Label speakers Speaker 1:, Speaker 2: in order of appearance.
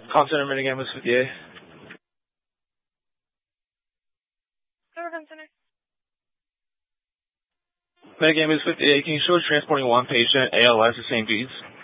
Speaker 1: Call center, Minigame is 58.
Speaker 2: Center.
Speaker 1: Minigame is 58. Can you show transporting one patient, ALS to St. Bede's?